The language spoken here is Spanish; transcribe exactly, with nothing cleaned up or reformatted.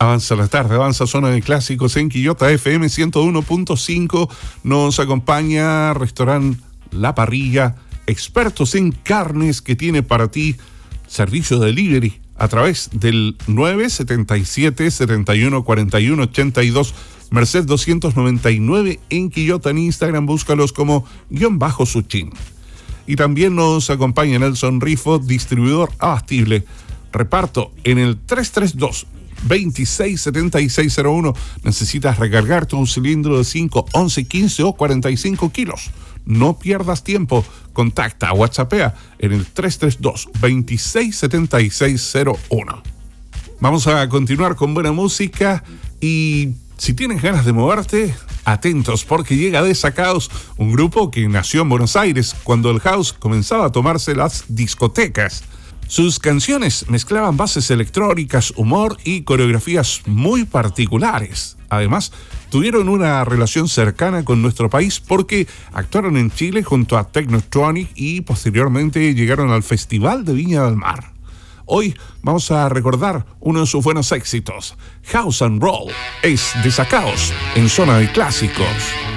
Avanza la tarde, avanza Zona de Clásicos en Quillota F M ciento uno punto cinco. Nos acompaña Restaurant La Parrilla, expertos en carnes, que tiene para ti servicio de delivery a través del nueve setenta y siete, setenta y uno, cuarenta y uno, ochenta y dos, Merced doscientos noventa y nueve en Quillota. En Instagram búscalos como guión bajo Suchín. Y también nos acompaña Nelson Rifo, distribuidor abastible. Reparto en el tres tres dos, veintiséis setenta y seis cero uno. Necesitas recargarte un cilindro de cinco, once, quince o cuarenta y cinco kilos. No pierdas tiempo. Contacta o WhatsAppea en el tres tres dos, veintiséis setenta y seis cero uno. Vamos a continuar con buena música y si tienes ganas de moverte, atentos porque llega Desacados, un grupo que nació en Buenos Aires cuando el house comenzaba a tomarse las discotecas. Sus canciones mezclaban bases electrónicas, humor y coreografías muy particulares. Además, tuvieron una relación cercana con nuestro país porque actuaron en Chile junto a Technotronic y posteriormente llegaron al Festival de Viña del Mar. Hoy vamos a recordar uno de sus buenos éxitos. House and Roll es Desacados en Zona de Clásicos.